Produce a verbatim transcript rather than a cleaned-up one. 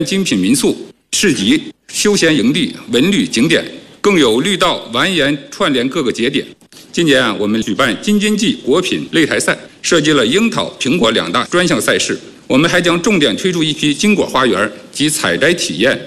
精品民宿、市集、休闲营地、文旅景点，更有绿道蜿蜒串联各个节点。今年啊，我们举办京津冀果品擂台赛，设计了樱桃、苹果两大专项赛事。我们还将重点推出一批金果花园及采摘体验